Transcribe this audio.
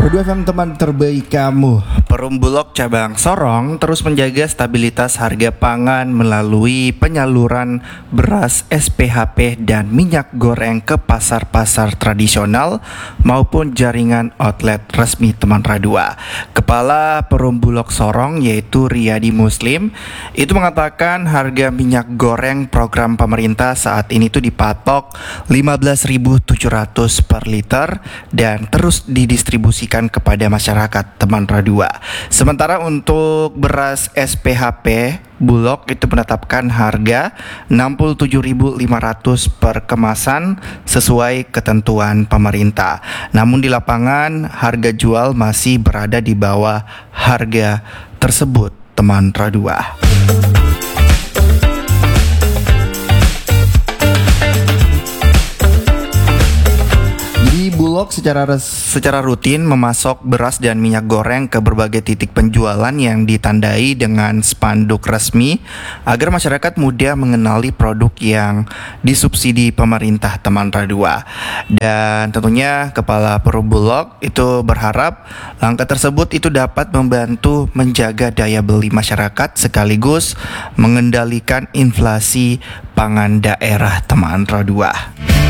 Rodu FM teman terbaik kamu. Perum Bulog cabang Sorong terus menjaga stabilitas harga pangan melalui penyaluran beras SPHP dan minyak goreng ke pasar-pasar tradisional maupun jaringan outlet resmi Teman Radua. Kepala Perum Bulog Sorong yaitu Riyadi Muslim itu mengatakan harga minyak goreng program pemerintah saat ini tuh dipatok 15.700 per liter dan terus didistribusikan kepada masyarakat Teman Radua. Sementara untuk beras SPHP Bulog itu menetapkan harga 67.500 per kemasan sesuai ketentuan pemerintah. Namun di lapangan harga jual masih berada di bawah harga tersebut Teman Radua. Bulog secara rutin memasok beras dan minyak goreng ke berbagai titik penjualan yang ditandai dengan spanduk resmi agar masyarakat mudah mengenali produk yang disubsidi pemerintah Teman Radua. Dan tentunya Kepala Perum Bulog itu berharap langkah tersebut itu dapat membantu menjaga daya beli masyarakat sekaligus mengendalikan inflasi pangan daerah Teman Radua.